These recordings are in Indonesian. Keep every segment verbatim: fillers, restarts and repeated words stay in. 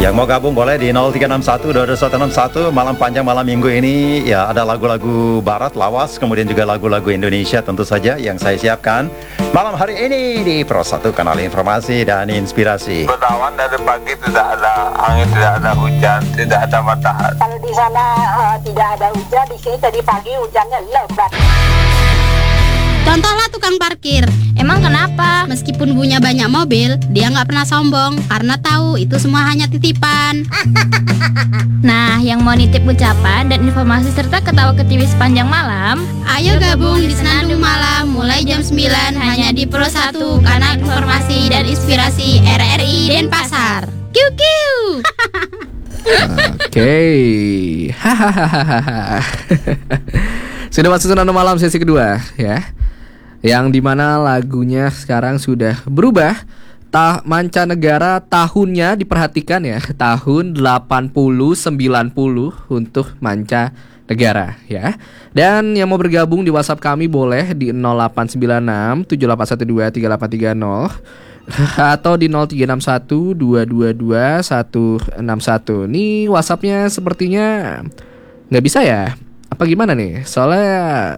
Yang mau gabung boleh di nol tiga enam satu dua dua satu enam satu. Malam panjang malam minggu ini ya ada lagu-lagu barat lawas, kemudian juga lagu-lagu Indonesia tentu saja yang saya siapkan malam hari ini di Pro satu, kanal informasi dan inspirasi. Bertawan dari pagi, tidak ada angin, tidak ada hujan, tidak ada matahari. Kalau di sana uh, tidak ada hujan, di sini tadi pagi hujannya lebat. Contohlah tukang parkir. Emang kenapa? Meskipun punya banyak mobil, dia nggak pernah sombong karena tahu itu semua hanya titipan. Nah, yang mau nitip ucapan dan informasi serta ketawa ketiwi sepanjang malam, ayo gabung di Senandung Malam mulai jam sembilan hanya di Pro satu, kanal informasi dan inspirasi R R I Denpasar. Kiu kiu. Oke. Hahaha. Sudah masuk Senandung Malam sesi kedua ya. Yang dimana lagunya sekarang sudah berubah. Ta mancanegara tahunnya diperhatikan ya, tahun delapan puluh sembilan puluh untuk mancanegara ya. Dan yang mau bergabung di WhatsApp kami boleh di nol delapan sembilan enam tujuh delapan satu dua tiga delapan tiga nol atau di nol tiga enam satu dua dua dua satu enam satu. Nih WhatsAppnya sepertinya nggak bisa ya? Apa gimana nih? Soalnya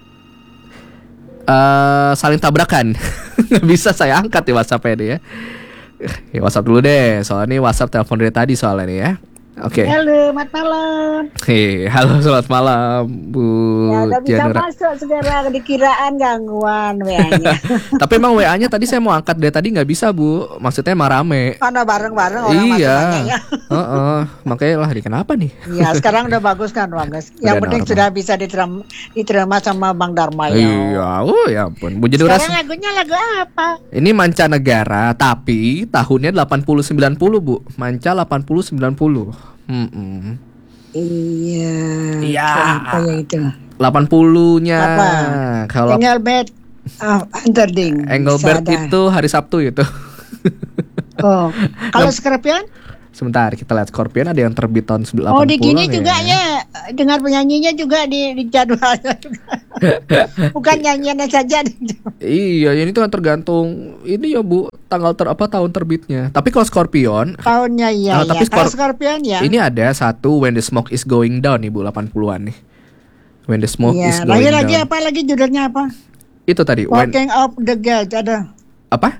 Uh, saling tabrakan. Nggak bisa saya angkat ya WhatsApp-nya nih ya. Ya WhatsApp dulu deh. Soalnya ini WhatsApp telepon dari tadi soalnya nih ya. Oke. Okay. Halo, selamat malam. Hei, halo selamat malam Bu Ya udah bisa Janura. masuk sekarang, dikiraan gangguan W A-nya. Tapi emang W A-nya tadi saya mau angkat dari tadi nggak bisa Bu. Maksudnya emang rame. Karena bareng-bareng orang iya. masuk ya. Heeh. Makanya lah, di kenapa nih? Ya sekarang udah bagus kan, bagus. Yang Udah penting normal. sudah bisa diterima, diterima sama Bang Dharma ya. Iya, oh ya ampun. Bu Janura. Sekarang lagunya lagu apa? Ini mancanegara tapi tahunnya delapan puluh sembilan puluh Bu. Manca delapan puluh sembilan puluh. Hmm. Iya. Iya. Apa ya itu? delapan puluh-nya. Apa? Kalau Engelbert uh, Humperdinck. Engelbert Sada. itu hari Sabtu itu. Oh, kalau Scorpion? Sebentar, kita lihat Scorpion ada yang terbit tahun delapan puluh. Oh, di gini juga ya. Dengar penyanyinya juga di, di jadwalnya juga. Bukan nyanyiannya saja. Iya, ini tuh kan tergantung ini ya Bu, tanggal ter apa tahun terbitnya. Tapi kalau Scorpion, Tahunnya iya. Ah, ya. tapi Kalau Scor- Scorpion ya. ini ada satu When the Smoke is Going Down nih Bu, delapan puluhan nih. When the Smoke is Iya. Going Lagi Down. lagi apa lagi judulnya apa? Itu tadi when, Walking up the Gate ada. apa?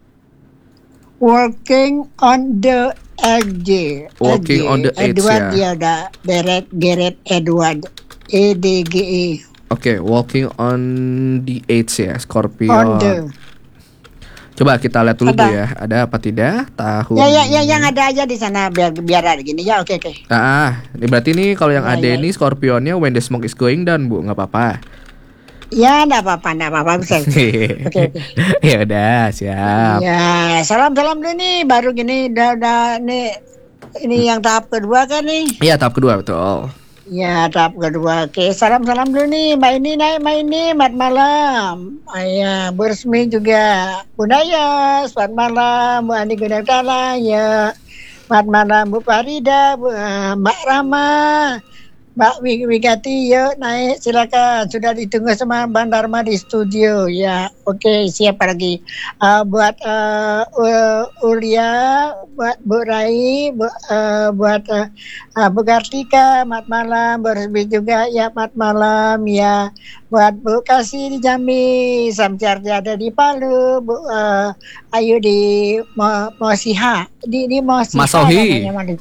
Working on the Edge. Walking Edge. on the Edge, Edward ya. dia ada. Gareth Gareth Edward. E D G E. Oke, Walking on the Edge ya, Scorpion. On the. Coba kita lihat dulu Ada. Bu ya, ada apa tidak tahun. Ya ya ya yang ada aja di sana biar biar ada gini ya. Oke oke. Ah, ini berarti nih kalau yang Ya, ada ya, ini Scorpionnya When the Smoke is Going Down Bu, nggak apa-apa. Ya enggak apa-apa, enggak apa-apa bisa. Oke oke. Ya udah, siap. Ya, salam-salam dulu nih, baru gini udah udah nih ini yang tahap kedua kan nih. Iya, tahap kedua betul. Ya, tahap kedua. Oke, salam-salam dulu nih, Mbak ini naik, Mbak ini, selamat malam. Ayah, Bu Resmi juga. Bu Naya, selamat malam. Bu Andi Gunadala, ya. Selamat malam, Bu Farida, Bu, uh, Mbak Rama. Mbak Wigati, yuk naik silakan. Sudah ditunggu sama Bang Dharma di studio ya. Oke, siapa lagi? Uh, buat uh, uh, Ulia, buat Bu Rai, bu, uh, buat uh, uh, Bu Kartika, selamat malam. Bu Resmi juga ya, selamat malam ya. Buat Bu Kasih di Jambi, Samcardi ada di Palu, Bu uh, Ayu di Mo, Mosiha, di di Mosiha. Masohi. namanya,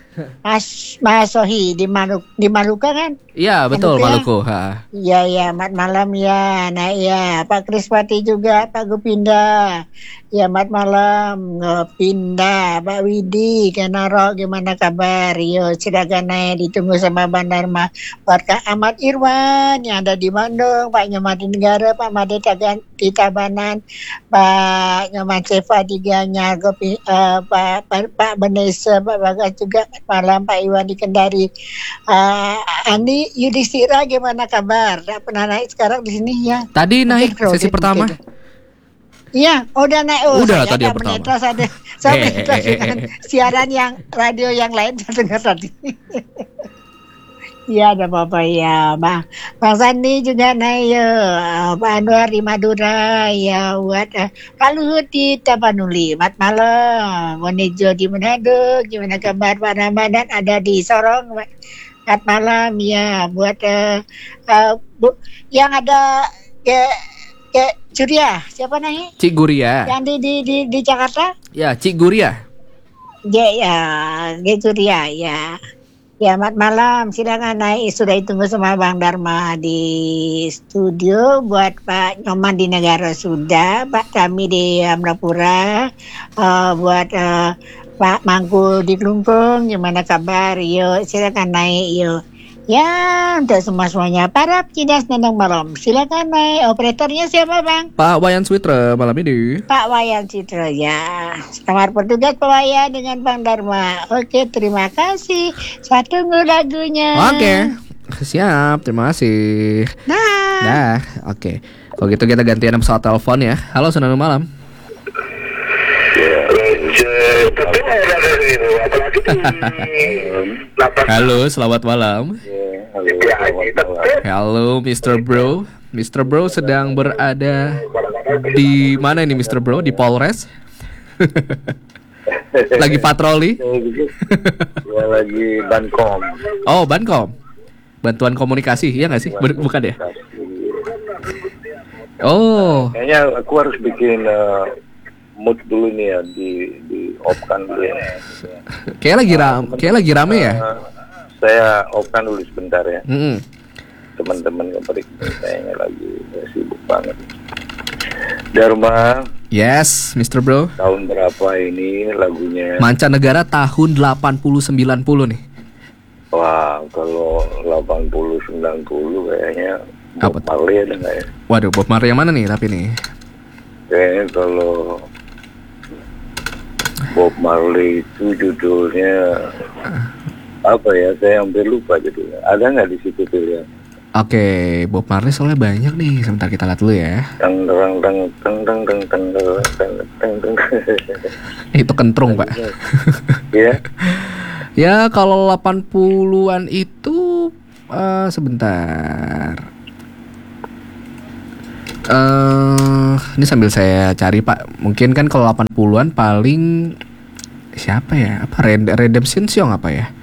Mas Mas Sohi di Maluku, di Maluku kan? Iya, betul Maluku Maluku. Ha. Iya ya, mat malam ya. Nah ya, Pak Krispati juga, Pak Gupinda. Ya, mat malam. Pindah, Pak Widi, Kenaro, gimana kabar? Yo, silakan naik, ditunggu sama Bang Dharma. Buat Kak Ahmad Irwan yang ada di Bandung, Pak Nyamadi Negara, Pak Made di Tabanan, Pak Nyoman Seva di Gianyar, Gopi, uh, Pak Pak, Pak Benesa, Pak Bagas juga, malam Pak Iwan di Kendari. Uh, Andi Yudhistira gimana kabar? Nggak pernah naik sekarang di sini ya? Tadi Mungkin naik crowded sesi pertama. mungkin. Iya, udah naik. Oh, Udah saya tadi yang nggak pertama. menetas ada. Saya Eh, menetas eh, eh, dengan eh. siaran yang radio yang lain saya dengar tadi. Ya, ada apa-apa ya, Bang. Bang Sandi juga naik ya. Pak Anwar di Madura ya. Buat uh, Pak Luhut di Tapanuli. Mat malam. Monejo di Manado. Gimana kabar Pak Ramadan? Ada di Sorong. Mat malam ya. Buat uh, uh, bu, yang ada ke ke Curia. Siapa namanya? Cik Guria. Yang di di di, di Jakarta? Ya, Cik Guria. Ya, ya, di Curia ya. Ya, selamat malam. Silakan naik. Sudah ditunggu sama Bang Dharma di studio. Buat Pak Nyoman di Negara sudah. Pak Tami di Amrapura. Uh, buat uh, Pak Mangku di Kelungkung. Gimana kabar? Yuk, silakan naik. Yuk. Ya, untuk semua-semuanya. Para Cidas Nendang Malam. Silakan naik. Operatornya siapa, Bang? Pak Wayan Switra malam ini. Pak Wayan Citra ya. Selamat bertugas Pak Wayan dengan Bang Dharma. Oke, terima kasih. Saya tunggu lagunya. Oke. Siap, terima kasih. Nah. Nah, oke. Kalau gitu kita gantian pesawat telepon ya. Halo, Senang malam. Halo, selamat malam. Halo, mister Bro. mister Bro sedang berada di mana ini, mister Bro? Di Polres? Lagi patroli? Ya, lagi Bankom. Oh, Bankom. Bantuan komunikasi, iya nggak sih? Ber- bukan ya? Oh. Kayaknya aku harus bikin uh, mood dulu nih ya, di di off-kan dulu ya. Kayak lagi ram, kayak lagi rame ya? Uh, saya off-kan dulu sebentar ya. Mm-mm. Teman-teman keperik kayaknya lagi sibuk banget. Dharma, Yes, mister Bro. tahun berapa ini lagunya? Mancanegara tahun delapan puluh sembilan puluh nih. Wah, kalau delapan puluh sembilan puluh kayaknya Apa Bob tuh? Marley ada nggak ya? Waduh, Bob Marley yang mana nih tapi nih? Kayaknya kalau Bob Marley itu judulnya apa ya? Saya hampir lupa judulnya. Ada nggak di situ pilihan? Oke, Bob Marley soalnya banyak nih. Sebentar kita lihat dulu ya. Tang tang tang tang tang tang tang tang tang tang. Itu kentrung, Pak. Ya. Ya, kalau delapan puluhan itu uh, sebentar. Eh, ini sambil saya cari, Pak. Mungkin kan kalau delapan puluhan paling siapa ya? Apa Red- Redemption Song apa ya?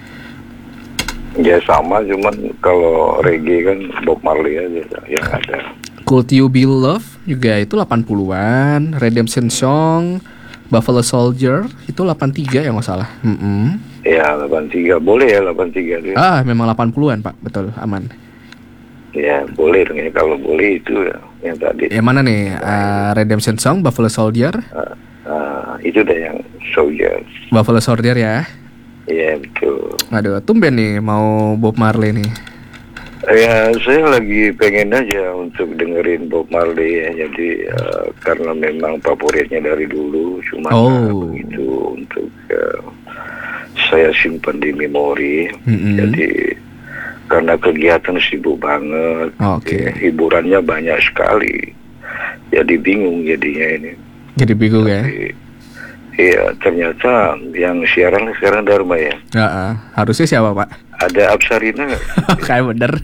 Ya sama, cuman kalau reggae kan Bob Marley aja yang ada. Could You Be Love juga itu delapan puluhan. Redemption Song, Buffalo Soldier itu delapan tiga ya nggak salah. Mm-mm. Ya delapan tiga boleh ya delapan tiga dia. Ah, memang delapan puluhan, Pak. Betul, aman. Ya boleh dong ya, kalau boleh itu ya, yang tadi. Yang mana nih? Uh, Redemption Song, Buffalo Soldier. Uh, uh, itu udah yang Soldier. Buffalo Soldier ya. Iya betul. Aduh, tumben nih mau Bob Marley nih. Ya saya lagi pengen aja untuk dengerin Bob Marley ya. Jadi uh, karena memang favoritnya dari dulu, cuma Oh. begitu untuk uh, saya simpan di memori. Mm-mm. Jadi karena kegiatan sibuk banget, Oke. ya, hiburannya banyak sekali. Jadi bingung jadinya ini. Jadi bingung ya. Jadi, iya, ternyata yang siaran sekarang Dharma ya. Ya, uh, harusnya siapa, Pak? Ada Absarina nggak? Kayak bener.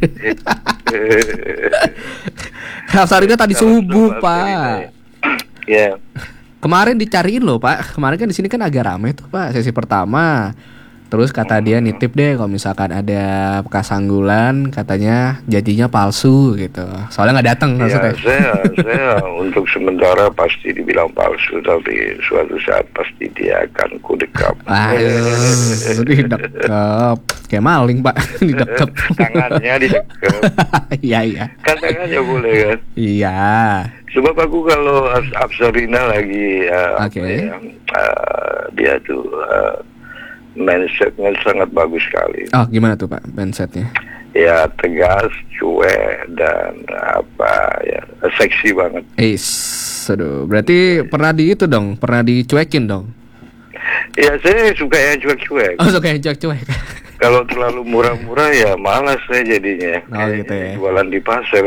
Absarina tadi subuh, Pak. Ya. Kemarin dicariin loh, Pak. Kemarin kan di sini kan agak rame tuh, Pak, sesi pertama. Terus kata dia nitip deh kalau misalkan ada bekas sanggulan, katanya janjinya palsu gitu. Soalnya nggak datang Ya, maksudnya. saya, saya untuk sementara pasti dibilang palsu, tapi suatu saat pasti dia akan kudekap. Aduh, didekap. Kayak maling, Pak. Didekap. Tangannya didekap. Iya, iya. Kan tangannya boleh kan? Iya. Sebab aku kalau Abs- Absarina lagi uh, Oke. apa ya, uh, dia tuh uh, mindsetnya sangat bagus sekali. Oh, gimana tuh, Pak, mindsetnya? Ya tegas, cuek dan apa ya, seksi banget. Eh, aduh, berarti pernah di itu dong, pernah dicuekin dong. Ya saya suka yang cuek-cuek. Oh, suka yang cuek-cuek. Kalau terlalu murah-murah ya malas saya jadinya. Oh, gitu ya. Jualan di pasar.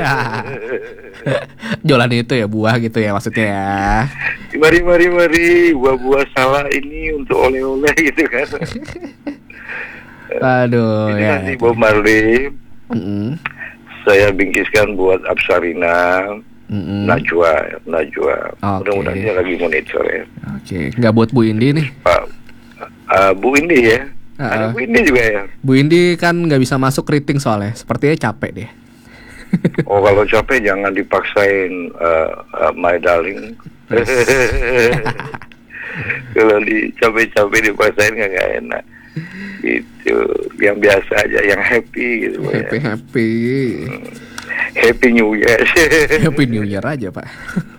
Jualan itu ya, buah gitu ya maksudnya ya. Mari mari mari buah-buah salah ini untuk oleh-oleh gitu kan. Aduh Ini ya. nanti Bob Marley Mm-mm. saya bingkiskan buat Absarina, Mm-mm. Najwa, Najwa. Oke. Mudah-mudahan dia lagi monitor ya. Oke, nggak buat Bu Indi nih. Pak uh, Bu Indi ya. Ah, Ada ah. Bu Indi juga ya. Bu Indi kan nggak bisa masuk keriting soalnya, sepertinya capek deh. Oh kalau capek jangan dipaksain uh, uh, my darling. Kalau di capek-capek dipaksain nggak nggak enak. Gitu, yang biasa aja, yang happy gitu. Happy ya. happy, Happy New Year. happy New Year aja Pak.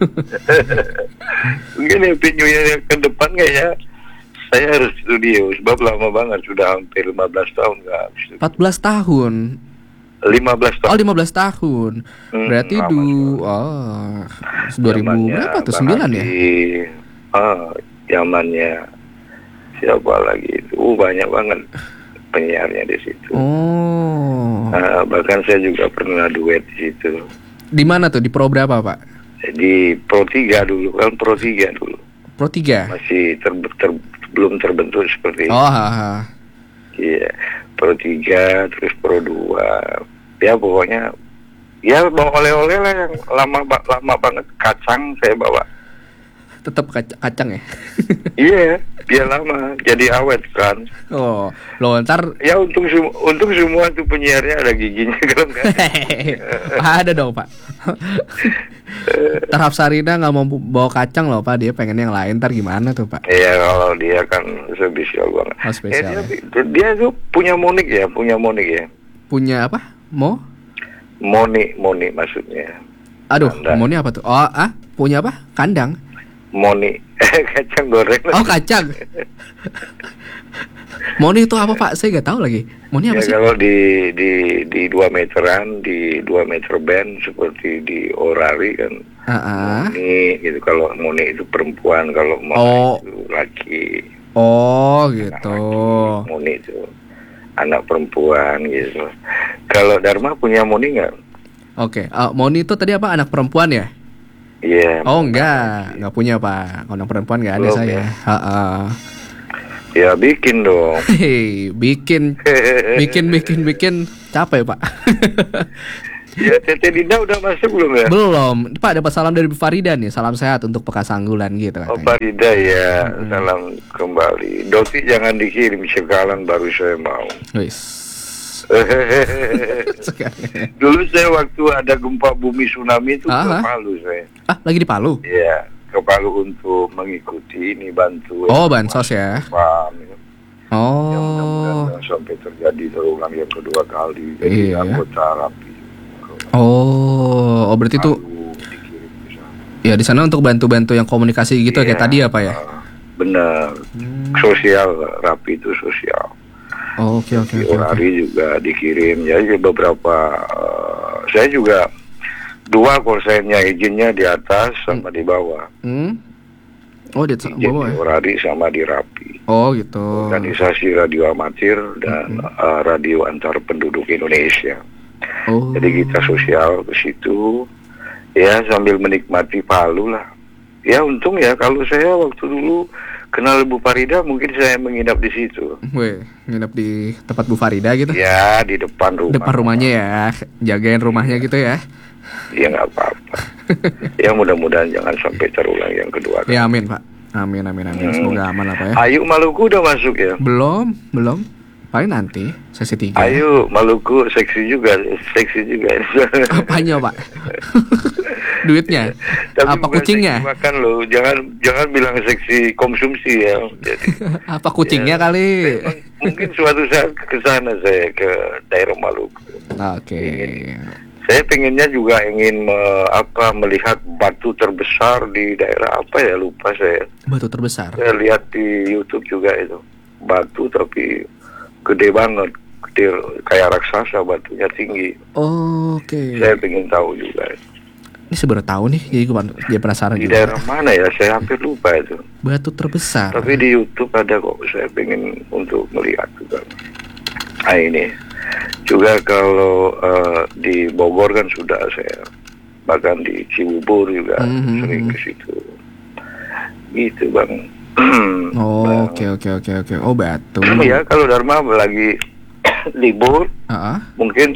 Mungkin Happy New Year yang ke depan kayaknya saya harus studio sebab lama banget, sudah hampir lima belas tahun nggak habis. empat belas tahun. lima belas Oh tahun. lima belas tahun. Hmm, Berarti lama du juga. oh dua ribu Zamannya berapa tuh? Bang sembilan ya? Andi. Ah, zamannya siapa lagi itu? Uh, banyak banget penyiarnya di situ. Oh. Ah, bahkan saya juga pernah duet di situ. Di mana tuh? Di Pro berapa, Pak? Di Pro tiga dulu, kan Pro tiga dulu. Pro tiga. Masih ter, ter- belum terbentuk seperti Oh, ha, ha. Iya, Pro tiga, terus Pro dua. Ya pokoknya ya bawa oleh-oleh lah yang lama ba- lama banget. Kacang saya bawa. Tetap kac- kacang ya. Iya, biar lama jadi awet kan. Oh, lo ntar Ya untung sem- untung semua tuh penyiarnya ada giginya kalau enggak. ada dong, Pak. Ntar Hafsarina nggak mau bawa kacang loh, Pak. Dia pengen yang lain. Ntar gimana tuh, Pak? Iya, kalau dia kan spesial banget. Oh, spesial Eh, ya. dia, dia tuh punya monik ya, punya monik ya. Punya apa? Mau? Monik, monik maksudnya. Aduh, Kandang. maunya apa tuh? Oh, ah, punya apa? Kandang. Monik, kacang goreng. Oh, kacang. Moni itu apa, Pak? Saya nggak tahu lagi. Moni apa Ya, sih? kalau di di di dua meteran, di dua meter band seperti di Orari kan. Ah, ah. Moni gitu, kalau Moni itu perempuan, kalau Mona Oh. itu laki. Oh, gitu. Moni itu anak perempuan gitu. Kalau Dharma punya Moni nggak? Oke. Ah, Moni itu tadi apa? Anak perempuan ya? Iya. Oh, enggak. Enggak punya, Pak. Anak perempuan nggak ada Belum, saya. ya? Heeh. Ya bikin dong. Hei, bikin bikin bikin bikin capek, Pak. Ya Tete Dinda udah masuk belum ya? Belum. Pak, dapat salam dari Bu Farida nih. Salam sehat untuk Pekasanggulan gitu Oh katanya. Farida ya, salam kembali. Doti jangan dikirim sekalan baru saya mau. Wis. Sekarang. Dulu saya waktu ada gempa bumi tsunami itu ke Aha. Palu saya. Ah, lagi di Palu. Iya, ke Palu untuk mengikuti ini bantu. Oh, bansos ya. Paham, ya. Ya, mudah-mudahan Oh. jangan sampai terjadi terulang yang kedua kali. Jadi Iya. anggota rapi. Oh, oh berarti tuh Palu dikirim ke sana. ya di sana untuk bantu-bantu yang komunikasi gitu kayak Iya, tadi ya, Pak ya. ah, benar. Hmm. Sosial, rapi itu sosial. Oh, oke oke Di oke. oke. Orari juga dikirim. Jadi beberapa uh, saya juga dua konsennya izinnya di atas sama di bawah. Hmm. Oh, di Izin bawah di ya. Orari sama di Rapi. Oh, gitu. Organisasi radio amatir dan uh, radio antar penduduk Indonesia. Oh. Jadi kita sosial ke situ, ya sambil menikmati Palu lah. Ya untung ya kalau saya waktu dulu kenal Bu Farida mungkin saya menginap di situ. Weh, nginep di tempat Bu Farida gitu. Ya di depan rumah. Depan rumahnya ya. Jagain rumahnya gitu ya. Ya nggak apa-apa. Ya mudah-mudahan jangan sampai terulang yang kedua. Ya amin, Pak. Amin amin amin. Hmm. Semoga aman lah, Pak ya. Ayu Maluku udah masuk ya? Belum, belum. Paling nanti sesi tiga. Ayu Maluku seksi juga, seksi juga. Apanya, Pak? Duitnya? Tapi Apa bukan kucingnya? seksi makan loh, jangan jangan bilang seksi konsumsi ya. Jadi, Apa kucingnya ya, kali? memang mungkin suatu saat ke sana saya ke daerah Maluku. Oke. Saya pengennya juga ingin me- apa melihat batu terbesar di daerah apa ya lupa saya. Batu terbesar. Saya lihat di YouTube juga itu batu tapi gede banget, gede kayak raksasa, batunya tinggi. Oke. Saya pengen tahu juga. Ini sebenarnya tahu nih, jadi gue dia penasaran Di juga. daerah mana ya? Saya hampir lupa itu. Batu terbesar. Tapi di YouTube ada kok. Saya pengen untuk melihat juga. Nah ini juga kalau uh, di Bogor kan sudah saya, bahkan di Cibubur juga Mhm. sering ke situ. Gitu bang. Oh, oke oke oke oke. Oh, batu. Ya kalau Dharma lagi libur, Uh-uh. mungkin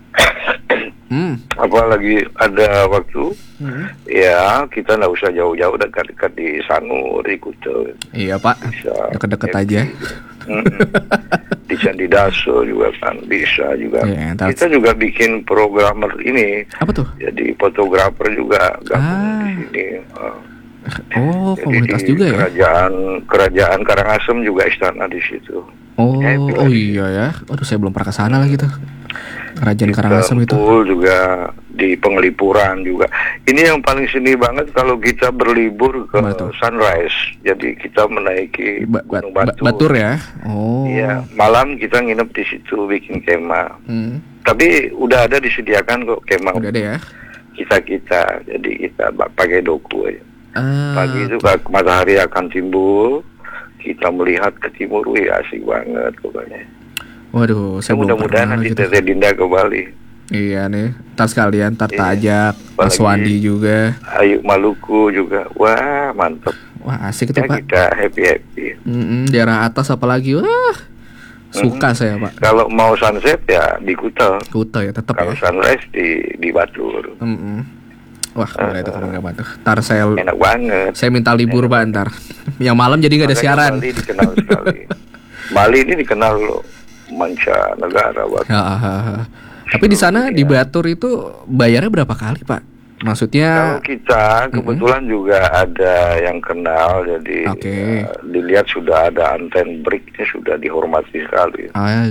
Hmm. apalagi ada waktu, Hmm. ya kita nggak usah jauh-jauh, dekat-dekat di Sanur, di Kuta. Iya Pak, Bisa. deket-deket happy. aja. Mm-mm. Di Candi Daso juga kan bisa juga. Iya, entar- Kita juga bikin programmer ini, Apa tuh? jadi fotografer juga gabung Ah. di sini. Uh, Oh, jadi komunitas di juga ya? Kerajaan Kerajaan Karangasem juga istana di situ. Oh, Happy oh lagi. iya ya. Waduh, saya belum pernah ke sana lagi tuh. Kerajaan Karangasem itu. Kumpul juga di Penglipuran juga. Ini yang paling seni banget kalau kita berlibur ke Mana tuh? Sunrise. Jadi kita menaiki Ba- ba- Gunung ba- Batur. Batur ya. Oh. Iya, malam kita nginep di situ bikin kemah. Hmm. Tapi udah ada disediakan kok kemah Udah ada ya. kita-kita. Jadi kita ba- pakai doku aja. Ah, Pagi itu ka- matahari akan timbul, kita melihat ke timur, wih asik banget pokoknya. waduh, saya belum Mudah-mudahan pernah nanti gitu. Tete Dinda ke Bali. Iya nih, ntar sekalian, ntar Iya. tajak, Mas Apalagi- Wandi juga. Ayu Maluku juga, wah mantap. Wah asik itu Ya Pak. kita happy-happy. Mm-mm, daerah atas apalagi, wah suka saya Pak. Kalau mau sunset ya di Kuta, Kuta ya tetap kalau ya. sunrise di di Batur. Mm-mm. Wah boleh itu kalau nggak Batur. Ntar saya Enak banget. saya minta libur Pak ntar. Yang malam jadi nggak ada Makanya siaran. Bali dikenal sekali. Bali ini dikenal loh manca negara buat. Ha, ha, ha. Tapi di sana di Batur itu bayarnya berapa kali Pak? Maksudnya Kalau kita kebetulan juga ada yang kenal, jadi Oke. ya, dilihat sudah ada anten bricknya, sudah dihormati sekali.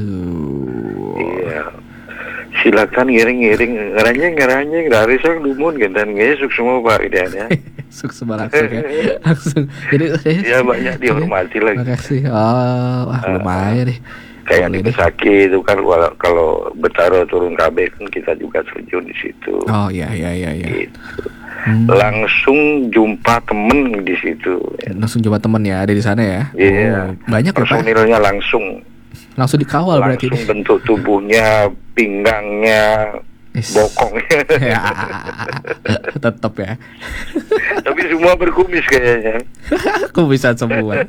aduh. Iya. Silakan ngiring-ngiring, ngeranjing ngeranjing dari sang dumun gentan ngesuk semua Pak ideanya. Sukses langsung ya. Langsung. Jadi Ya banyak dihormati lagi. Makasih. Oh, wah lumayan deh. Kayak di Boleh deh. Besaki itu kan kalau, kalau Betaro turun K B kan kita juga terjun di situ. Oh iya iya iya iya. Gitu. Hmm. Langsung jumpa temen di situ. Langsung coba temen ya ada di sana ya. Iya. Oh, banyak ya Pak. Personilnya langsung. Langsung dikawal berarti langsung deh. bentuk tubuhnya, pinggangnya, Is. bokongnya. Ya, tetap ya. Tapi semua berkumis kayaknya. Aku bisa semua.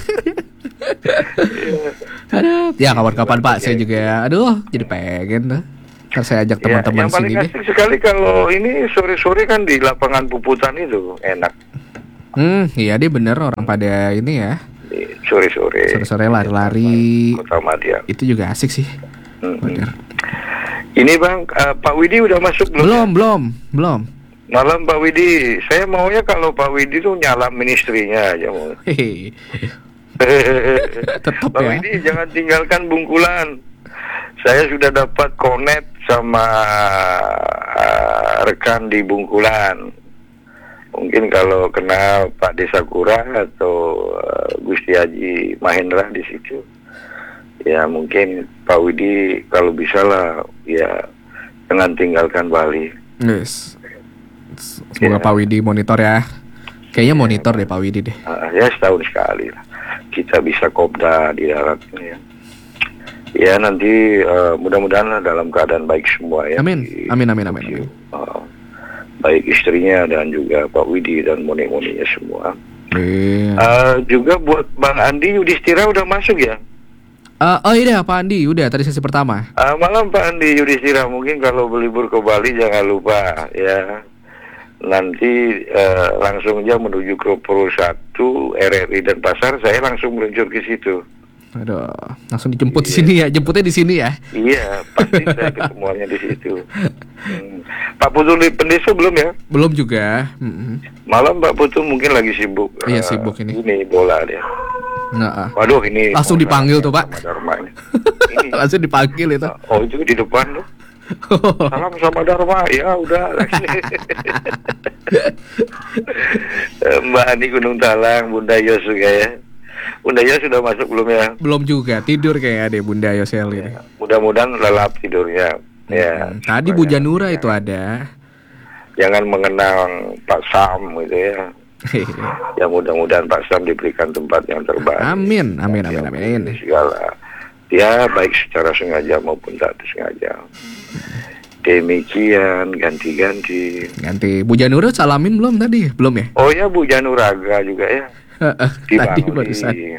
Aduh, ya kapan-kapan Pak saya juga ya. Aduh, jadi pengen tuh. Ntar saya ajak Ya, teman-teman yang paling sini deh. asik sekali kalau ini sore-sore kan di lapangan puputan itu enak. Hmm, iya deh bener orang pada ini ya. Di Sore-sore. Sore-sore lari-lari. Kota Madia. Itu juga asik sih. Mm-mm. Bener. Ini Bang, eh, Pak Widi udah masuk belum? Belum, belum, belum. Malam Pak Widi. Saya maunya kalau Pak Widi tuh nyala ministrinya aja mau. Hehe. Tetap Pak ya. Widi jangan tinggalkan Bungkulan. Saya sudah dapat connect sama uh, rekan di Bungkulan. Mungkin kalau kenal Pak Desakura atau uh, Gusti Haji Mahendra di situ, ya mungkin Pak Widi kalau bisa lah, ya jangan tinggalkan Bali. Yes. Semoga Ya. Pak Widi monitor ya. Kayaknya monitor deh Pak Widi deh. Uh, ya setahun sekali lah kita bisa kopda di darat ini ya. Ya nanti uh, mudah-mudahan lah dalam keadaan baik semua ya. Amin. Di- Amin amin amin amin. Uh, baik istrinya dan juga Pak Widi dan moni-moninya semua. Iya. Uh, juga buat Bang Andi Yudhistira udah masuk ya. Eh, oh iya Pak Andi, udah tadi sesi pertama. Uh, malam Pak Andi Yudhistira, mungkin kalau berlibur ke Bali jangan lupa ya. Nanti uh, langsung aja menuju ke Pro satu R R I dan Pasar, saya langsung meluncur ke situ. Aduh, langsung dijemput di Iya. sini ya. Jemputnya di sini ya. Iya, pasti saya ketemuannya di situ. Hmm. Pak Putu di Pendeso belum ya? Belum juga. Mm-mm. Malam Pak Putu mungkin lagi sibuk. Iya, eh, sibuk ini. Ini bola dia. Nah, ah. Waduh ini. Langsung bola dipanggil tuh, Pak. sama Dharma ini. Ini. langsung dipanggil itu. Oh itu di depan tuh. Salam sama Dharma. Ya udah. Mbak Ani Gunung Talang, Bunda Yos juga ya. Bunda Yos sudah masuk belum ya? Belum juga, tidur kayaknya deh Bunda Yosel ini. Mudah-mudahan lelap tidurnya. Ya. Hmm, Tadi Bu supaya Janura itu ada. Jangan mengenang Pak Sam gitu ya. Ya mudah-mudahan Pak Sam diberikan tempat yang terbaik. Amin, amin, amin, amin. Di segala. Ya baik secara sengaja maupun tak sengaja. Demikian ganti-ganti. Ganti Bu Janura salamin belum tadi? Belum ya? Oh ya Bu Januraga juga ya. Di Tadi Bangli. barusan.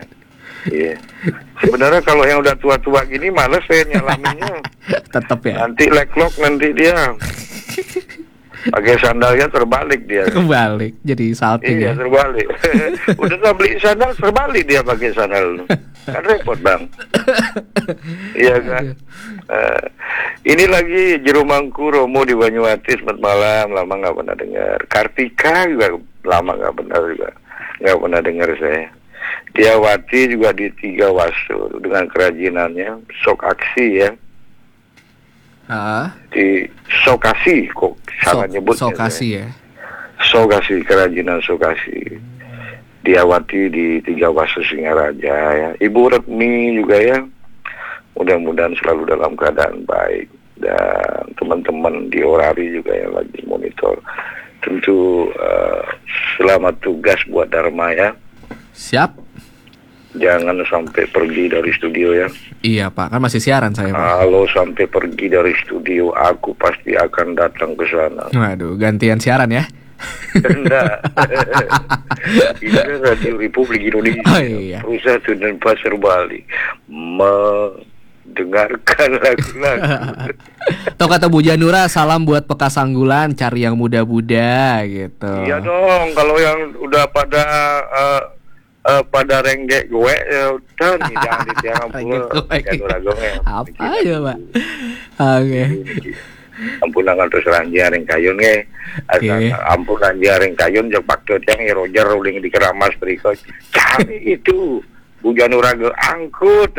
Iya. Sebenarnya kalau yang udah tua-tua gini males saya nyalaminnya. Tetap ya. Nanti leklok nanti dia. Pakai sandalnya terbalik dia. Kebalik jadi salting Iya ya. terbalik. Udah tak beli sandal terbalik dia pakai sandal. Kan repot bang. Iya kan. Uh, ini lagi Jerumangku Romo di Banyuwangi. Selamat malam. Lama nggak pernah dengar. Kartika juga lama nggak pernah juga nggak pernah dengar saya. Diawati juga di Tiga Wasu dengan kerajinannya sok aksi ya. Ah, Di Sokasi kok salah so, nyebutnya. Sokasi ya. Sokasi, kerajinan Sokasi. Diawati di Tiga Wasu Singaraja ya. Ibu Retmi juga ya. Mudah-mudahan selalu dalam keadaan baik. Dan teman-teman di Orari juga yang lagi monitor. Tentu uh, selamat tugas buat Dharma ya. Siap. Jangan sampai pergi dari studio ya. Iya Pak, kan masih siaran saya Pak. Kalau sampai pergi dari studio, aku pasti akan datang ke sana. Waduh, gantian siaran ya. Enggak. Ini Radio Republik Indonesia. Oh, iya. Pusat dan Pasar Bali mendengarkan lagu-lagu. Tuh kata Bu Janura, salam buat Pekasanggulan, cari yang muda-muda gitu. Iya dong, kalau yang udah pada uh, uh, pada renggek gue ya udah nih jangan ditiarang Renggek pula. gue. Jangan ragongnya. Apa aja Pak? Oke. Ampun nangan terus ranjaring kayun nge. Oke. Ampun ranjaring kayun jak pakai yang Roger uling di keramas berikut. Cari itu Bu Januraga angkut.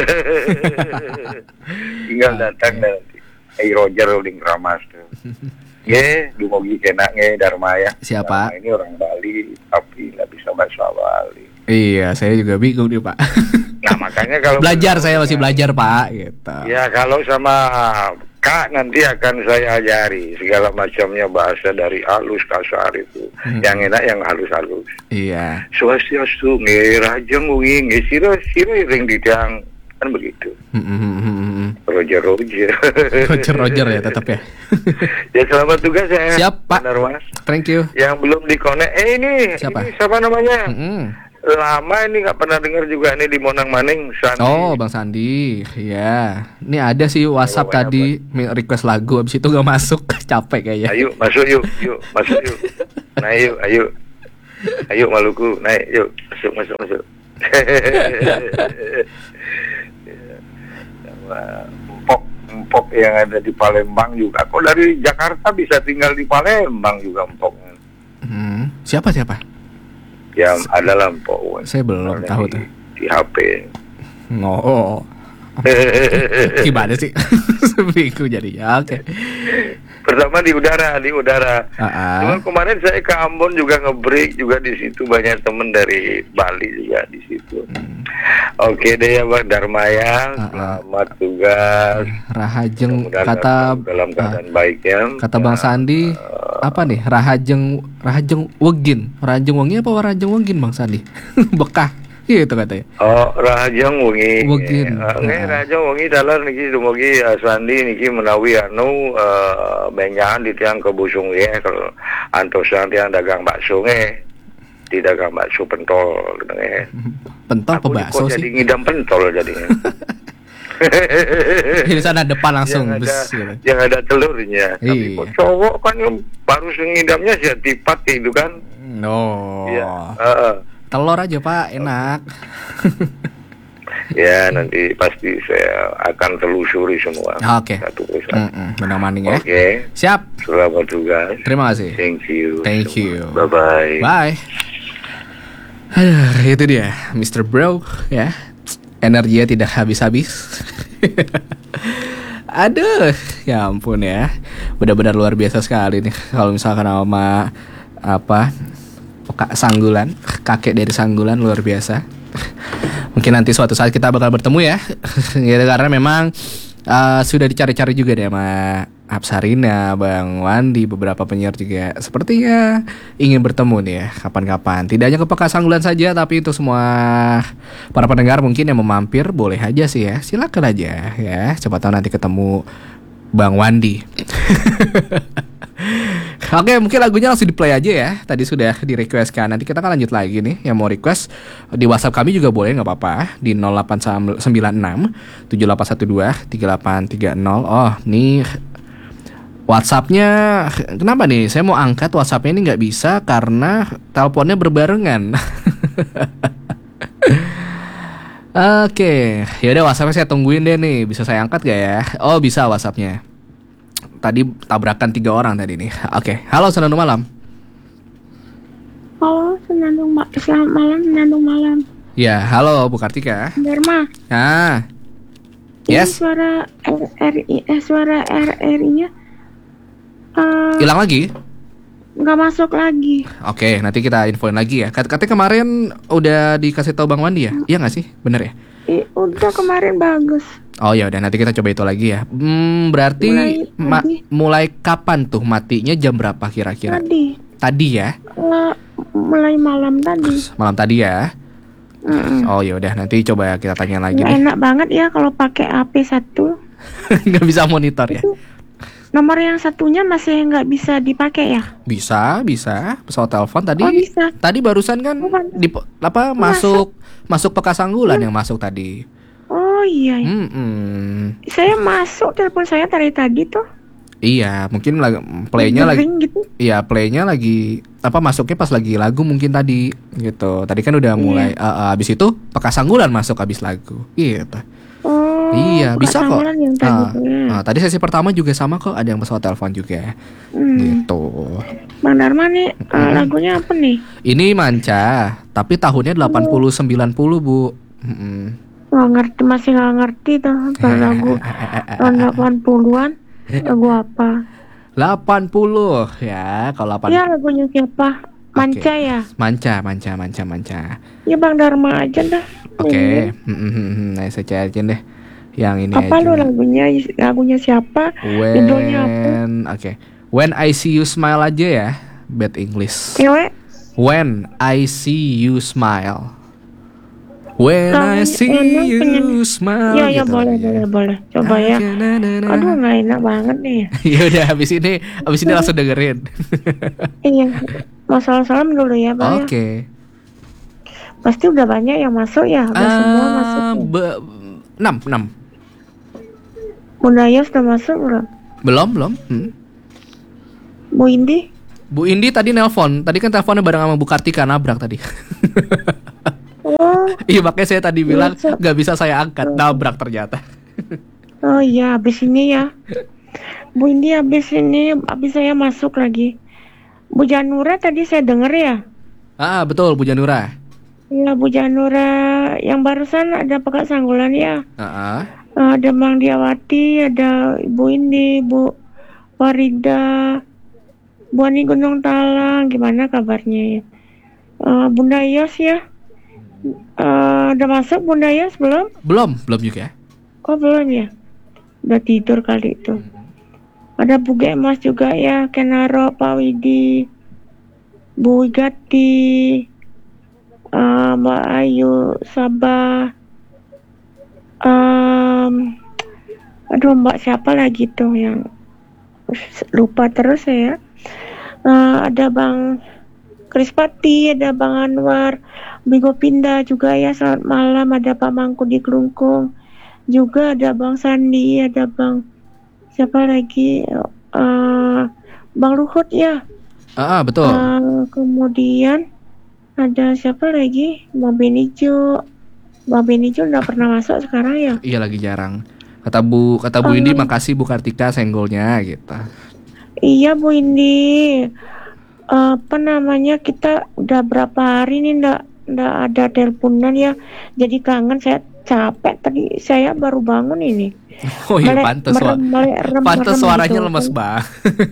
Tinggal datang nanti. Eh Roger uling keramas tuh. Nge, dumogi kena nge Dharma ya. Siapa? Dharma ini orang Bali tapi nggak bisa bahasa Bali. Iya, saya juga bingung nih Pak. Nah makanya kalau Belajar saya masih belajar Pak gitu. Ya kalau sama Kak nanti akan saya ajari segala macamnya bahasa dari halus kasar itu. Hmm. Yang enak yang halus-halus. Iya. Swastiastu nge rajeng wingi nge sira sira ring didang kan begitu. Hmm. Roger Roger. Roger Roger ya tetap ya. Ya selamat tugas ya. Siap Pak. Benar, Mas. Thank you. Yang belum dikonek eh ini Siapa? ini siapa namanya? Mm-mm. Lama ini nggak pernah dengar juga ini di Monang Maning Sandi. Oh Bang Sandi, iya. Ini ada sih WhatsApp Apa, apa, tadi request lagu, abis itu gak masuk, capek kayaknya. Ayo masuk yuk, yuk masuk yuk. Naik yuk, ayo. Ayo Maluku, naik yuk. Masuk, masuk, masuk. Empok, empok yang ada di Palembang juga. Kok dari Jakarta bisa tinggal di Palembang juga empok. Hmm. Siapa siapa? Yang adalah empok. Saya belum tahu di, tuh. Di H P. Oh. Gimana sih? Seminggu jadinya. Oke. Pertama di udara, di udara. Uh-uh. Cuma kemarin saya ke Ambon juga nge-break juga di situ, banyak temen dari Bali juga di situ. Hmm. Oke deh ya Bang Dharma ya, uh-uh. Selamat tugas. Rahajeng Mudah-mudahan kata dalam keadaan uh, baik ya. Kata Bang Sandi uh, apa nih? Rahajeng Rahajeng Wegin. Rahajeng Wengi apa Rahajeng Wegin Bang Sandi? Bekah. Gitu katanya. Oh, Rahajeng Wengi. Wegin. Nge uh, Rahajeng Wengi dalar niki dumugi uh, Sandi niki menawi anu uh, benyahan di tiang kebusung ya kalau antosan tiang dagang bakso nge. Di dagang bakso pentol nge. Pentol apa bakso sih? Jadi ngidam pentol jadinya. Di sana depan langsung yang ada, bes, gitu. yang ada telurnya. Iya. Tapi kok cowok kan yang baru ngidamnya sih tipat itu kan. No. Iya. Uh, Telur aja Pak, enak. Ya nanti pasti saya akan telusuri semua. Oke. Satu persatu. Benang maning ya. Oke. Siap. Selamat tugas. Terima kasih. Thank you. Thank you. Bye bye. Bye. Aduh, itu dia mister Bro ya. Energinya tidak habis-habis. Aduh, ya ampun ya. Benar-benar luar biasa sekali nih kalau misalkan sama apa? Kak Sanggulan, kakek dari Sanggulan luar biasa. Mungkin nanti suatu saat kita bakal bertemu ya. Ya karena memang uh, sudah dicari-cari juga deh sama Apsarina, Bang Wandi, beberapa penyiar juga sepertinya ingin bertemu nih ya kapan-kapan. Tidak hanya ke Peka Sanggulan saja, tapi untuk semua para pendengar mungkin yang mau mampir boleh aja sih ya. Silakan aja ya. Siapa tahu nanti ketemu Bang Wandi. Oke, mungkin lagunya langsung di play aja ya. Tadi sudah di request kan. Nanti kita akan lanjut lagi nih. Yang mau request di WhatsApp kami juga boleh, nggak apa-apa. Di nol delapan sembilan enam tujuh delapan satu dua tiga delapan tiga nol. Oh, nih WhatsAppnya kenapa nih? Saya mau angkat WhatsAppnya ini nggak bisa karena teleponnya berbarengan. Oke, yaudah WhatsAppnya saya tungguin deh nih. Bisa saya angkat gak ya? Oh, bisa WhatsAppnya. Tadi tabrakan tiga orang tadi nih. Oke, halo Senandung Malam. Halo Senandung Ma- selamat malam Senandung Malam. Ya, halo Bu Kartika. Dharma. Ah, Ini yes. suara R R I eh suara R R I-nya eh Hilang lagi? nggak masuk lagi. Oke, nanti kita infoin lagi ya. Kat- Katanya kemarin udah dikasih tahu Bang Wandi ya? Iya nggak sih? Bener ya? I, udah kemarin bagus. Oh ya udah, nanti kita coba itu lagi ya. Hmm, berarti Mulai ma- tadi. mulai kapan tuh matinya, jam berapa kira-kira? Tadi Tadi ya? eh, mulai malam tadi. Malam tadi ya? Mm-mm. Oh ya udah, nanti coba kita tanya lagi Nggak deh. enak banget ya kalau pakai H P satu. Nggak bisa monitor ya? Nomor yang satunya masih nggak bisa dipakai ya? Bisa, bisa. Pesawat telepon tadi. Oh, bisa. Tadi barusan kan Bukan. di apa masuk masuk peka sanggulan yang masuk tadi. Oh iya. iya. Hmm, Saya masuk telepon saya dari tadi tuh. iya, mungkin lagi playnya lagi. Ring gitu. Iya, playnya lagi apa masuknya pas lagi lagu mungkin tadi gitu. Tadi kan udah mulai uh, uh, abis itu peka sanggulan masuk abis lagu. Gitu. Oh, Iya, bukan bisa kok. sambungan yang tadi Ah, tuh ya. ah, tadi sesi pertama juga sama kok, ada yang pesawat telepon juga. Hmm. Gitu. Bang Dharma nih eh, lagunya apa nih? Ini manca, tapi tahunnya delapan puluh sembilan puluh, Bu. Mm-mm. Nggak ngerti, masih nggak ngerti tuh kalau lagu tahun delapan puluhan. Lagu apa? delapan puluh ya, kalau delapan Ya lagunya siapa? Manca Oke. ya? Manca, manca, manca, manca. Ya Bang Dharma aja dah. Oke, mm-mm. Nah saya cariin deh yang ini Apa aja. lu lagunya? Lagunya siapa? Judulnya apa? When, oke, When I See You Smile aja ya, bad English. Cewek? When I See You Smile. When I Lagunya see enak, you penyanyi. smile. Ya ya gitu boleh aja. boleh boleh. Coba ya. Na-na-na-na. Aduh nggak enak banget nih. Ya udah, habis ini, habis ini langsung dengerin. Iya. Masalah salam dulu ya Bang. ya. Oke. Pasti udah banyak yang masuk ya. Udah semua masuk. Ah, ya. be- enam, enam. Bunda Yos udah masuk belum? Belum, belum. Hmm. Bu Indi? Bu Indi tadi nelpon. Tadi kan teleponnya bareng sama Bu Kartika, nabrak tadi. Oh, Iya, makanya saya tadi bilang Masa? nggak bisa saya angkat, nabrak ternyata. oh iya habis ini ya. Bu Indi habis ini habis saya masuk lagi. Bu Janura tadi saya denger ya. Ah, betul Bu Janura. Iya Bu Janura yang barusan ada Pekak Sanggulan ya. Ah, Eh, Ada Bang Diawati, ada Ibu Indi, Bu Farida, Bu Ani Gunung Talang, gimana kabarnya ya? Eh, Bunda Yos ya. Eh, udah masuk Bunda Yos belum? belum, belum juga. Oh belum ya? Udah tidur kali itu. Ada Bu Gemas juga ya, Kenaro, Pak Widi, Bu Wigati, eh, Mbak Ayu, Sabah, em, aduh Mbak siapa lagi tuh yang lupa terus saya. Eh, ada Bang Krispati, ada Bang Anwar, Bigo Pindah juga ya, selamat malam. Ada Pak Mangku di Kelungkung juga, ada Bang Sandi, ada Bang siapa lagi, Eh, Bang Luhut ya. Ah, ah, betul. Eh, kemudian ada siapa lagi, Bang Benijo. Bang Benijo nggak pernah masuk sekarang ya. Iya, lagi jarang. Kata Bu, kata Bu Indi, makasih Bu Kartika senggolnya gitu. Iya Bu Indi, apa namanya, kita udah berapa hari nih ndak ndak ada teleponan ya, jadi kangen. Saya capek tadi, saya baru bangun ini. Oh iya, Melek- pantes suara, merem- melek- rem- pantes merem suaranya gitu. lemes banget.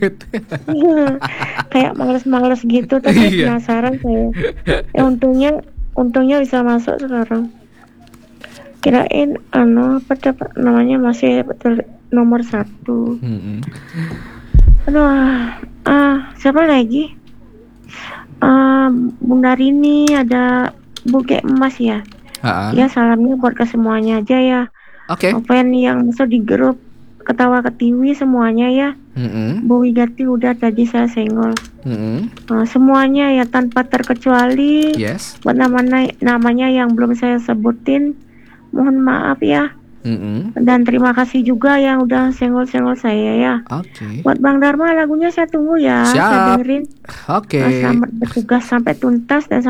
Kayak males-males gitu, tapi Iya. penasaran saya. Ya, untungnya untungnya bisa masuk sekarang. Kirain anu apa dapat namanya masih betul nomor satu. Mm-mm. Aduh, ah, ah, siapa lagi? Ah, Bunda Rini, ada Bu Ge Emas ya. Ah, ah. Ya salamnya buat ke semuanya aja ya. Oke. Open yang masuk di grup ketawa ketiwi semuanya ya. Mm-mm. Bu Wigati udah tadi saya senggol. Mm-mm. Uh, semuanya ya tanpa terkecuali. Yes. Buat namanya namanya yang belum saya sebutin, mohon maaf ya. Mm-mm. Dan terima kasih juga yang udah senggol-senggol saya ya. Oke. Buat Bang Dharma lagunya saya tunggu ya. Siap. Saya dengerin. Oke. Uh, selamat bertugas sampai tuntas dan